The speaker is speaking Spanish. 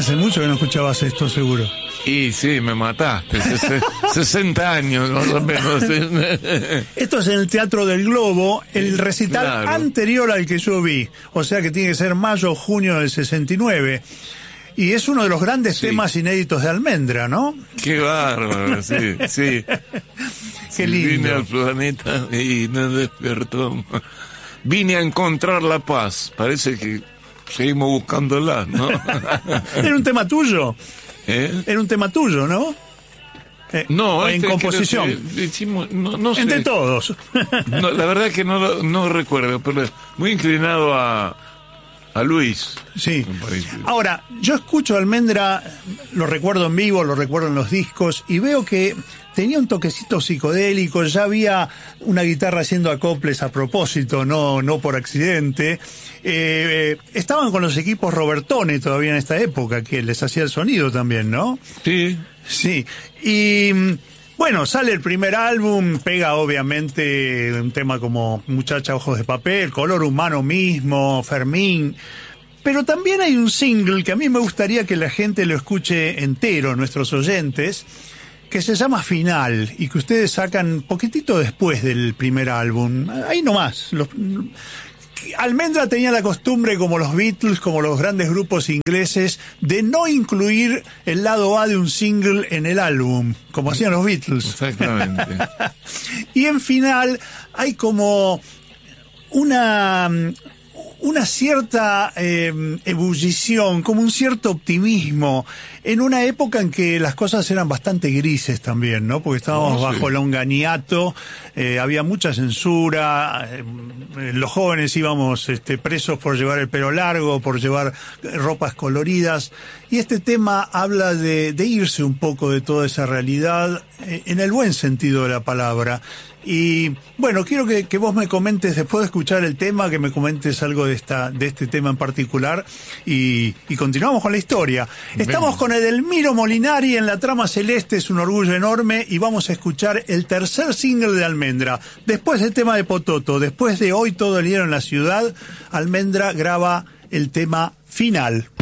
Hace mucho que no escuchabas esto, seguro. Y sí, me mataste. 60 años, más o menos. Esto es en el Teatro del Globo, el recital claro. anterior al que yo vi. O sea que tiene que ser mayo o junio del 69. Y es uno de los grandes temas inéditos de Almendra, ¿no? Qué bárbaro, sí, sí. Qué lindo. Vine al planeta y no despertó. Vine a encontrar la paz. Parece que seguimos buscándola, ¿no? Era un tema tuyo. Era un tema tuyo, ¿no? No, en composición. Hicimos, no sé. Entre todos. No, la verdad que no recuerdo, pero muy inclinado a Luis. Sí. Ahora, yo escucho Almendra, lo recuerdo en vivo, lo recuerdo en los discos, y veo que tenía un toquecito psicodélico, ya había una guitarra haciendo acoples a propósito, no por accidente. Estaban con los equipos Robertone todavía en esta época, que les hacía el sonido también, ¿no? Sí. Sí. Y bueno, sale el primer álbum, pega obviamente un tema como Muchacha Ojos de Papel, Color Humano mismo, Fermín. Pero también hay un single que a mí me gustaría que la gente lo escuche entero, nuestros oyentes, que se llama Final, y que ustedes sacan poquitito después del primer álbum. Ahí nomás. Almendra tenía la costumbre, como los Beatles, como los grandes grupos ingleses, de no incluir el lado A de un single en el álbum, como hacían los Beatles. Exactamente. Y en Final hay como una cierta ebullición, como un cierto optimismo, en una época en que las cosas eran bastante grises también, ¿no? Porque estábamos bajo longaniato, había mucha censura, los jóvenes íbamos presos por llevar el pelo largo, por llevar ropas coloridas, y este tema habla de irse un poco de toda esa realidad, en el buen sentido de la palabra. Y bueno, quiero que vos me comentes, después de escuchar el tema, que me comentes algo de este tema en particular, y continuamos con la historia. Estamos con Edelmiro Molinari en la trama celeste, es un orgullo enorme, y vamos a escuchar el tercer single de Almendra. Después del tema de Pototo, después de Hoy todo el hielo en la ciudad, Almendra graba el tema Final.